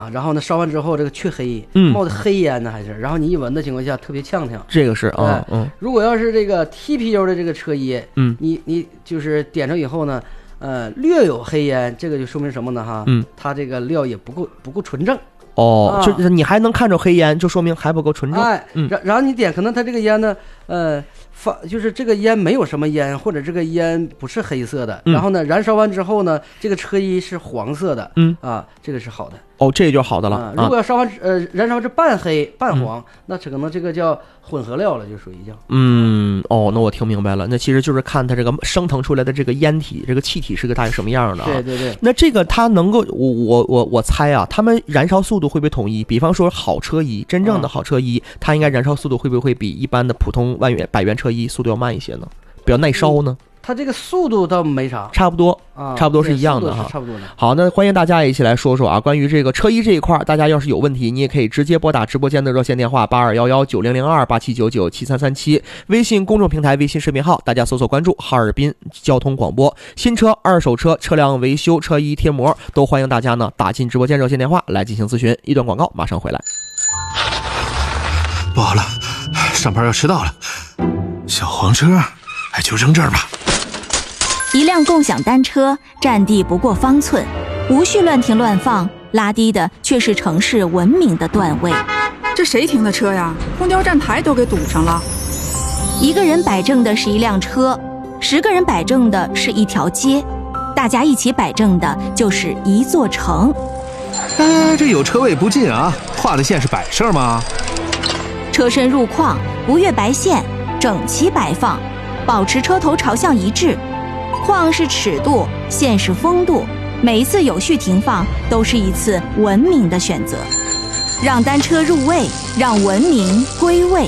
然后呢烧完之后这个黢黑，冒的黑烟呢还是，然后你一闻的情况下特别呛挺。 这个是如果要是这个踢皮油的这个车衣，你就是点着以后呢，略有黑烟，这个就说明什么呢哈？它这个料也不够纯正。 就是你还能看着黑烟，就说明还不够纯正。 然后你点，可能它这个烟呢，就是这个烟没有什么烟，或者这个烟不是黑色的，然后呢，燃烧完之后呢，这个车衣是黄色的，这个是好的。这就好的了。如果要燃烧是半黑半黄，那可能这个叫混合料了，就属于叫。 那我听明白了，那其实就是看它这个升腾出来的这个烟体，这个气体是个大概什么样的。 对。 那这个它能够，我猜啊，他们燃烧速度会不会统一？比方说好车衣，真正的好车衣，它应该燃烧速度会不会比一般的普通百元车衣速度要慢一些呢？比较耐烧呢？ 它这个速度倒没啥， 差不多是一样的哈， 差不多的。 好，那欢迎大家一起来说说啊，关于这个车衣这一块，大家要是有问题，你也可以直接拨打直播间的热线电话8211900287997337，微信公众平台微信视频号，大家搜索关注哈尔滨交通广播。新车、二手车、车辆维修、车衣贴膜，都欢迎大家呢打进直播间热线电话来进行咨询。一段广告，马上回来。 不好了，上班要迟到了，小黄车，就扔这儿吧。 一辆共享单车占地不过方寸，无序乱停乱放，拉低的却是城市文明的段位。 这谁停的车呀？公交站台都给堵上了。 一个人摆正的是一辆车，10个人摆正的是一条街，大家一起摆正的就是一座城。 这有车位不进啊，画的线是摆设吗？ 车身入框，不越白线，整齐摆放，保持车头朝向一致。框是尺度，线是风度，每一次有序停放都是一次文明的选择。让单车入位，让文明归位。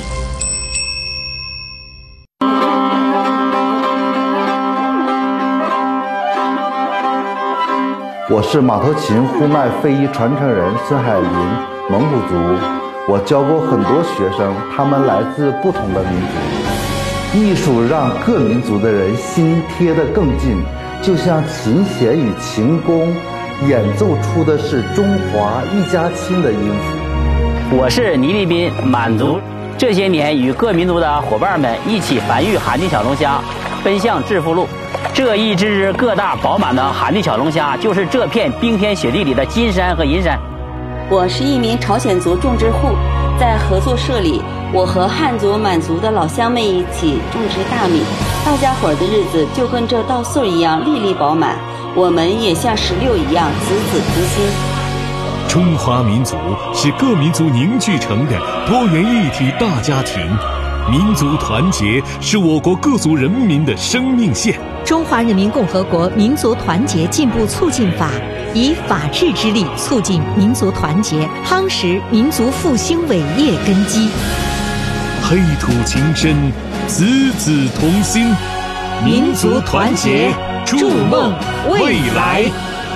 我是马头琴呼麦非遗传承人孙海林，蒙古族。我教过很多学生，他们来自不同的民族。艺术让各民族的人心贴得更近，就像琴弦与琴弓演奏出的是中华一家亲的音符。 我是倪立斌，满族。这些年与各民族的伙伴们一起繁育海地小龙虾，奔向致富路。这一只个大饱满的海地小龙虾，就是这片冰天雪地里的金山和银山。 我是一名朝鲜族种植户，在合作社里，我和汉族、满族的老乡们一起种植大米，大家伙的日子就跟这稻穗一样粒粒饱满，我们也像石榴一样子子同心。 中华民族是各民族凝聚成的多元一体大家庭，民族团结是我国各族人民的生命线。 中华人民共和国民族团结进步促进法以法治之力促进民族团结，夯实民族复兴伟业根基。 黑土情深，子子同心，民族团结，筑梦未来。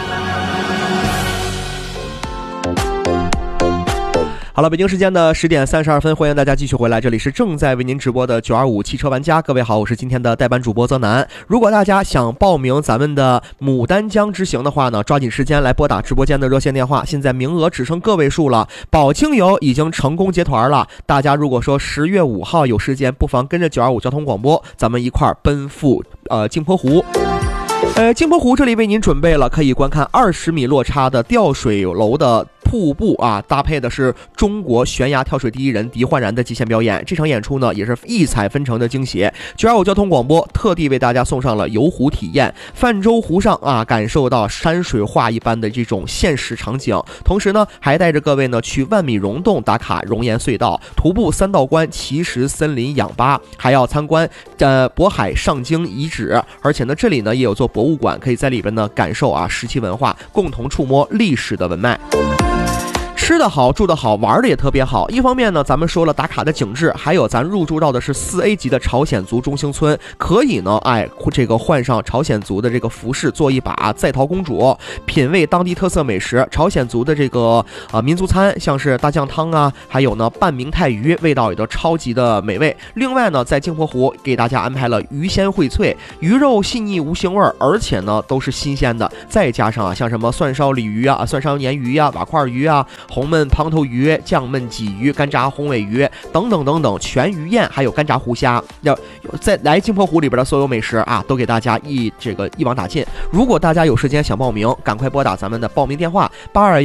好了，北京时间的10点32分，欢迎大家继续回来，这里是正在为您直播的925汽车玩家。各位好，我是今天的代班主播泽南。如果大家想报名咱们的牡丹江之行的话呢，抓紧时间来拨打直播间的热线电话，现在名额只剩个位数了。宝清游已经成功结团了，大家如果说10月5号有时间，不妨跟着925交通广播，咱们一块儿奔赴镜泊湖。镜泊湖这里为您准备了可以观看20米落差的吊水楼的瀑布啊，搭配的是中国悬崖跳水第一人狄焕然的极限表演。这场演出呢也是异彩纷呈的惊喜。925交通广播特地为大家送上了游湖体验，泛舟湖上啊，感受到山水画一般的这种现实场景。同时呢，还带着各位呢去万米溶洞打卡熔岩隧道，徒步3道关奇石森林氧吧，还要参观渤海上京遗址。而且呢，这里呢也有座博物馆，可以在里边呢感受啊石器文化，共同触摸历史的文脉。10 吃得好，住得好，玩的也特别好。一方面呢，咱们说了打卡的景致，还有咱入住到的是4A 级的朝鲜族中兴村，可以呢，这个换上朝鲜族的这个服饰，做一把在逃公主，品味当地特色美食，朝鲜族的这个民族餐，像是大酱汤啊，还有呢拌明太鱼，味道也都超级的美味。另外呢，在镜泊湖给大家安排了鱼鲜荟萃，鱼肉细腻无腥味，而且呢都是新鲜的，再加上像什么蒜烧鲤鱼啊、蒜烧鲶鱼啊、瓦块鱼啊、红焖胖头鱼、酱焖鲫鱼、干炸红尾鱼等等等等，全鱼宴，还有干炸湖虾，在来镜泊湖里边的所有美食啊，都给大家一网打尽。如果大家有时间想报名，赶快拨打咱们的报名电话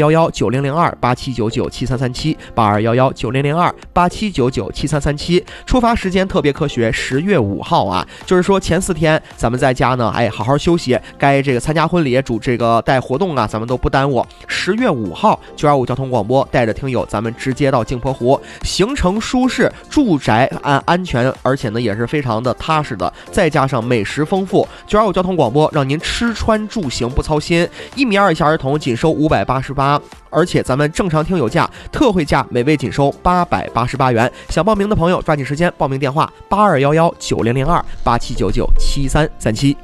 8211-8799-7337，8211-9002-8799-7337。出发时间特别科学，10月5号啊，就是说前4天咱们在家呢，好好休息，该这个参加婚礼、带活动啊，咱们都不耽误。10月5号，925交通广播带着听友，咱们直接到镜泊湖，行程舒适，住宅安全，而且呢也是非常的踏实的，再加上美食丰富。925交通广播让您吃穿住行不操心，1米2以下儿童仅收588，而且咱们正常听友价、特惠价每位仅收888元。想报名的朋友抓紧时间，报名电话8211-9002-8799-7337。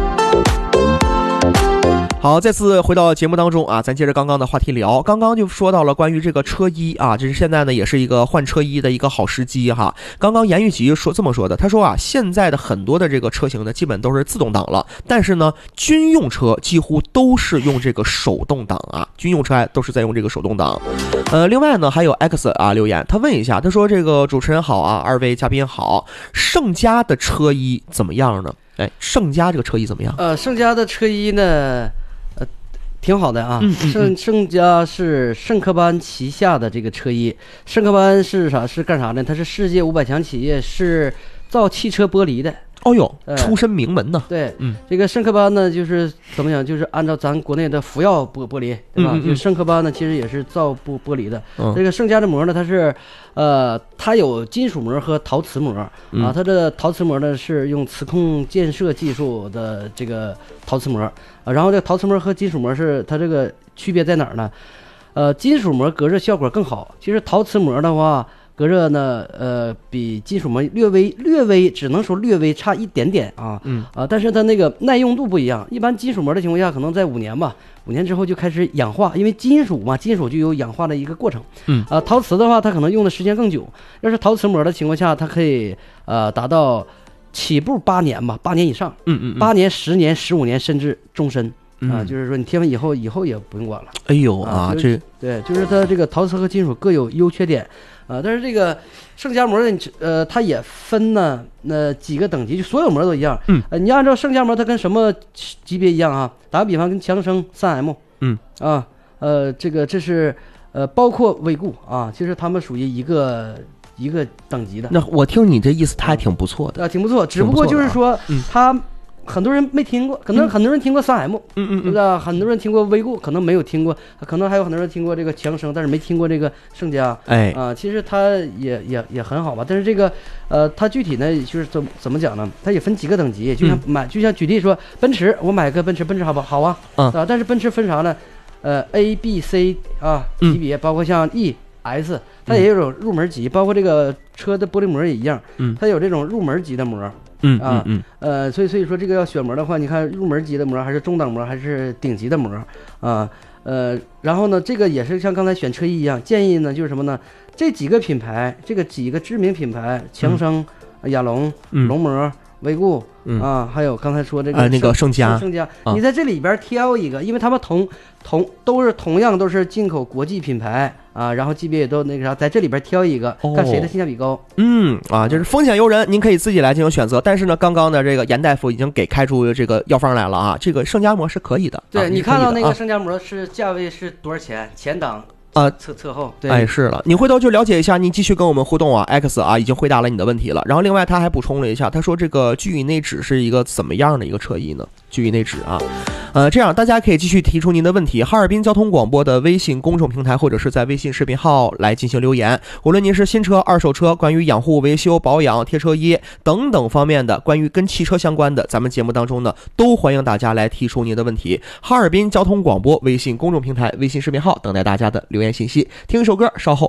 好，再次回到节目当中啊，咱接着刚刚的话题聊。刚刚就说到了关于这个车衣啊，这是现在呢也是一个换车衣的一个好时机哈。刚刚严玉吉这么说的，他说啊，现在的很多的这个车型呢，基本都是自动挡了，但是呢，军用车几乎都是用这个手动挡啊，军用车都是在用这个手动挡。另外呢，还有 X 啊留言，他问一下，他说这个主持人好啊，2位嘉宾好，盛家的车衣怎么样呢？盛家这个车衣怎么样？ 盛家的车衣呢？挺好的啊，盛家是圣科班旗下的这个车衣。圣科班是啥？是干啥呢？它是世界500强企业，是造汽车玻璃的。 哦哟，出身名门呢。 对，这个圣科班呢，就是怎么讲？就是按照咱国内的福耀玻璃，对吧？就圣科班呢，其实也是造玻璃的。这个盛家的膜呢，它是，它有金属膜和陶瓷膜啊。它的陶瓷膜呢是用磁控建设技术的这个陶瓷膜啊。然后这个陶瓷膜和金属膜是它这个区别在哪儿呢？金属膜隔热效果更好。其实陶瓷膜的话，隔热呢，比金属膜略微，只能说略微差一点点啊。但是它那个耐用度不一样。一般金属膜的情况下，可能在5年吧，5年之后就开始氧化，因为金属嘛，金属就有氧化的一个过程。陶瓷的话，它可能用的时间更久。要是陶瓷膜的情况下，它可以达到起步8年吧，8年以上。8年、10年、15年，甚至终身。就是说你贴完以后也不用管了。 哎呦啊，这对，就是它这个陶瓷和金属各有优缺点但是这个盛家膜呢，它也分呢几个等级，就所有膜都一样。你按照盛家膜，它跟什么级别一样啊？打个比方，跟强生 3M。这是包括威固啊，其实他们属于一个等级的。 那我听你这意思，它还挺不错的。 挺不错，只不过就是说它。很多人没听过，可能很多人听过 3M，对吧？很多人听过威固，可能没有听过，可能还有很多人听过这个强生，但是没听过这个盛家。其实它也很好吧，但是这个它具体呢就是怎么讲呢？它也分几个等级，就像举例说，奔驰，我买个奔驰好不好啊？但是奔驰分啥呢？A、B、C 啊级别，包括像 E、S， 它也有种入门级，包括这个车的玻璃膜也一样，它有这种入门级的膜。所以说这个要选膜的话，你看入门级的膜还是中档膜还是顶级的膜啊？然后呢，这个也是像刚才选车衣一样，建议呢就是什么呢？这几个品牌，这个几个知名品牌，强生、亚龙、龙膜、威固还有刚才说这个那个盛家， 你在这里边挑一个，因为他们同样都是进口国际品牌啊，然后级别也都那个啥，在这里边挑一个，看谁的性价比高。 就是风险由人，您可以自己来进行选择。但是呢，刚刚的这个严大夫已经给开出这个药方来了啊，这个盛家膜是可以的。 对，你看到那个盛家膜是价位是多少钱？前档。侧后对， 是了，你回头就了解一下，你继续跟我们互动啊。X 啊已经回答了你的问题了，然后另外他还补充了一下，他说这个聚乙内酯是一个怎么样的一个车衣呢？聚乙内酯这样大家可以继续提出您的问题，哈尔滨交通广播的微信公众平台或者是在微信视频号来进行留言。无论您是新车、二手车，关于养护、维修、保养、贴车衣等等方面的，关于跟汽车相关的，咱们节目当中呢，都欢迎大家来提出您的问题。哈尔滨交通广播微信公众平台、微信视频号等待大家的留言信息。听一首歌，稍后